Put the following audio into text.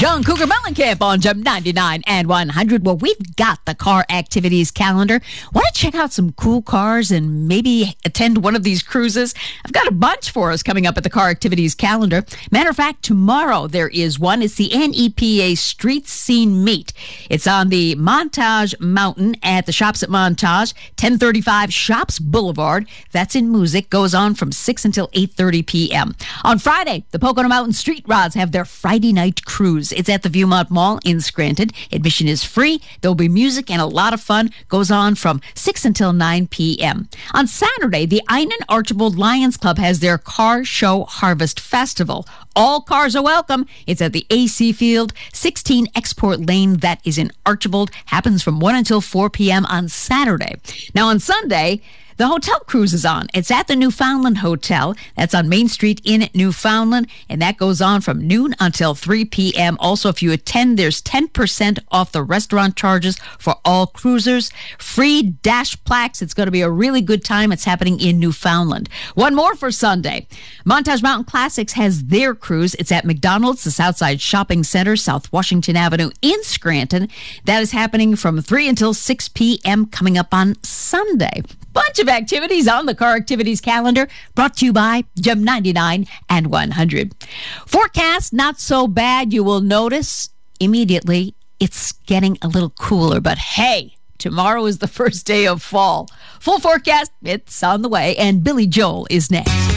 John Cougar Mellencamp on Gem 99 and 100. Well, we've got the car activities calendar. Want to check out some cool cars and maybe attend one of these cruises? I've got a bunch for us coming up at the car activities calendar. Matter of fact, tomorrow there is one. It's the NEPA Street Scene Meet. It's on the Montage Mountain at the Shops at Montage, 1035 Shops Boulevard. That's in Moosic. Goes on from 6 until 8:30 p.m. On Friday, the Pocono Mountain Street Rods have their Friday night cruise. It's at the Viewmont Mall in Scranton. Admission is free. There'll be music and a lot of fun. Goes on from 6 until 9 p.m. On Saturday, the Einan Archibald Lions Club has their Car Show Harvest Festival. All cars are welcome. It's at the AC Field, 16 Export Lane. That is in Archibald. Happens from 1 until 4 p.m. on Saturday. Now on Sunday, the hotel cruise is on. It's at the Newfoundland Hotel. That's on Main Street in Newfoundland, and that goes on from noon until 3 p.m. Also, if you attend, there's 10% off the restaurant charges for all cruisers. Free dash plaques. It's going to be a really good time. It's happening in Newfoundland. One more for Sunday. Montage Mountain Classics has their cruise. It's at McDonald's, the Southside Shopping Center, South Washington Avenue in Scranton. That is happening from 3 until 6 p.m. coming up on Sunday. Bunch of activities on the car activities calendar, brought to you by Gem 99 and 100. Forecast, not so bad. You will notice immediately it's getting a little cooler, but hey, tomorrow is the first day of fall. Full forecast, it's on the way, and Billy Joel is next.